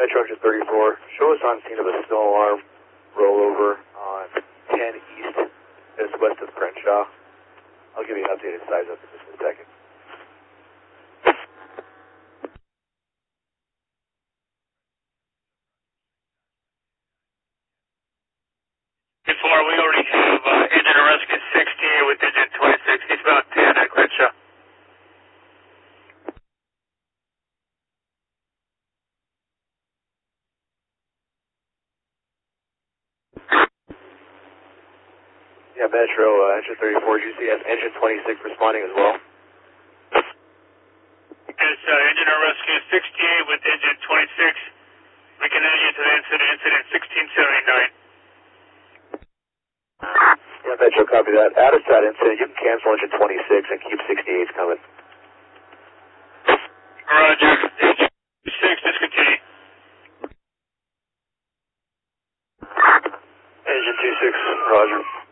Metro Engine 34, show us on scene of a snow alarm rollover on 10 East, just west of Crenshaw. I'll give you an updated size up in just a second. Before, we already have engine rescue 16 with engine 26, eastbound 10 at Crenshaw. Yeah, Metro, Engine 34, did you see engine 26 responding as well? It's engine rescue 68 with engine 26. We can add you to the incident 1679. Yeah, Metro, copy that. Add us to that incident. You can cancel engine 26 and keep 68s coming. Roger. Engine 6, discontinue. Engine 26, roger.